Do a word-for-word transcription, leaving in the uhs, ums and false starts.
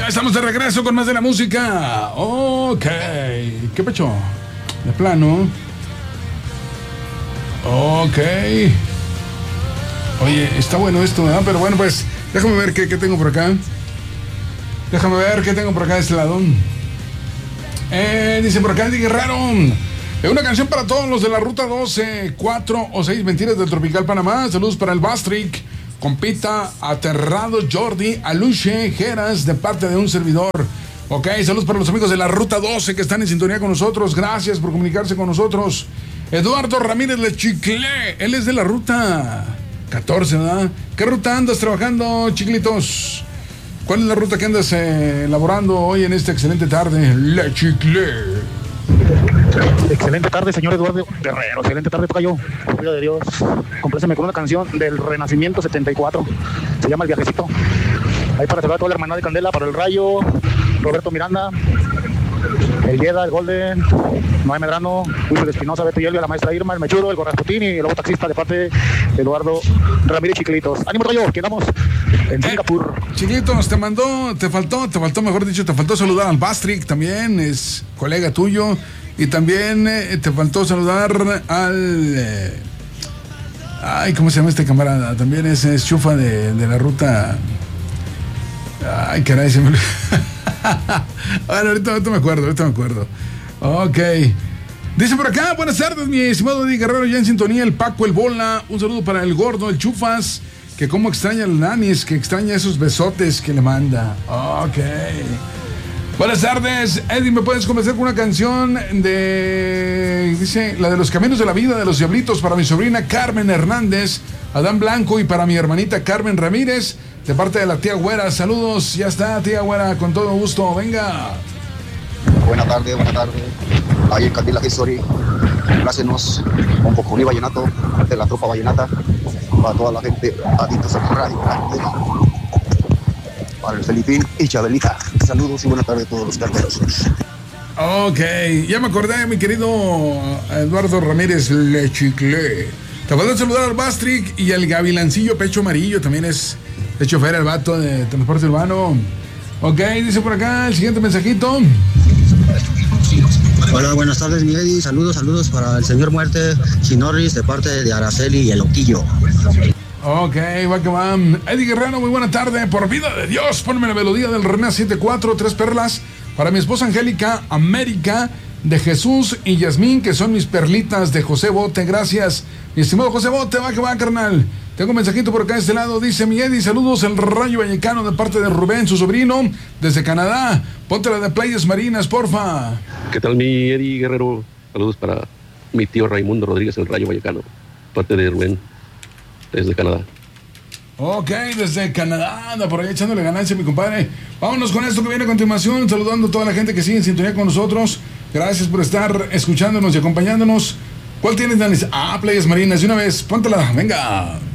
estamos de regreso con más de la música. Ok. ¿Qué pecho? De plano. Ok. Oye, está bueno esto, ¿verdad? Pero bueno, pues déjame ver qué, qué tengo por acá. Déjame ver qué tengo por acá de este lado. Eh, dice por acá Eddie Guerrero. Eh, una canción para todos los de la ruta doce, cuatro o seis mentiras del Tropical Panamá. Saludos para el Bastric, compita, Aterrado, Jordi, Aluche, Geras, de parte de un servidor. Ok, saludos para los amigos de la ruta doce que están en sintonía con nosotros. Gracias por comunicarse con nosotros. Eduardo Ramírez Le Chicle, él es de la ruta catorce, ¿verdad? ¿Qué ruta andas trabajando, chiclitos? ¿Cuál es la ruta que andas eh, elaborando hoy en esta excelente tarde? Le Chicle. Excelente tarde, señor Eduardo Guerrero. Excelente tarde, tocayo. Por vida de Dios. Compláceme con una canción del Renacimiento setenta y cuatro. Se llama El Viajecito. Ahí para saludar a toda la hermandad de Candela, para el Rayo, Roberto Miranda, el Yeda, el Golden, Noé Medrano, Wilfred Espinosa, Beto Yelvia, la maestra Irma, el Mechuro, el Gorrasputín y el lobo taxista de parte de Eduardo Ramírez Chiquilitos. ¡Ánimo, Rayo! Quedamos en Singapur. Eh, Chiquilitos, te mandó, te faltó, te faltó, mejor dicho, te faltó saludar al Bastric, también es colega tuyo. Y también eh, te faltó saludar al... Eh, ay, ¿cómo se llama este camarada? También es, es chufa de, de la ruta... Ay, caray, se me... Bueno, ahorita, ahorita me acuerdo, ahorita me acuerdo. Ok. Dice por acá, buenas tardes, mi estimado Eddie Guerrero, ya en sintonía, el Paco, el Bola. Un saludo para el Gordo, el Chufas, que como extraña el Nanis, que extraña esos besotes que le manda. Ok. Buenas tardes, Eddie, ¿me puedes convencer con una canción de... Dice, la de los caminos de la vida de los diablitos para mi sobrina Carmen Hernández, Adán Blanco, y para mi hermanita Carmen Ramírez, de parte de la tía Güera? Saludos, ya está, tía Güera, con todo gusto, venga. Buenas tardes, buenas tardes. Ahí en Candila History, plácenos un poco de vallenato de la tropa vallenata, para toda la gente adictos al radio. Para el Felipín y Chabelita. Saludos y buenas tardes a todos los carteros. Ok, ya me acordé, mi querido Eduardo Ramírez Le Chicle. Te puedo saludar al Bastric y al Gavilancillo Pecho Amarillo, también es de chofer, el vato de transporte urbano. Ok, dice por acá el siguiente mensajito. Hola, buenas tardes, mi Eddie. Saludos, saludos para el señor Muerte Chinorris de parte de Araceli y el Oquillo. Ok, va que va. Eddie Guerrero, muy buena tarde. Por vida de Dios, ponme la melodía del René setenta y cuatro, tres perlas. Para mi esposa Angélica, América, de Jesús y Yasmín, que son mis perlitas de José Bote. Gracias, mi estimado José Bote, va que va, carnal. Tengo un mensajito por acá de este lado. Dice mi Eddie, saludos el Rayo Vallecano de parte de Rubén, su sobrino, desde Canadá. Ponte la de Playas Marinas, porfa. ¿Qué tal, mi Eddie Guerrero? Saludos para mi tío Raimundo Rodríguez, el Rayo Vallecano, parte de Rubén, desde Canadá. Ok, desde Canadá, anda por ahí echándole ganancia, mi compadre. Vámonos con esto que viene a continuación, saludando a toda la gente que sigue en sintonía con nosotros. Gracias por estar escuchándonos y acompañándonos. ¿Cuál tienes, Danis? Ah, Playas Marinas, de una vez, póntela, venga.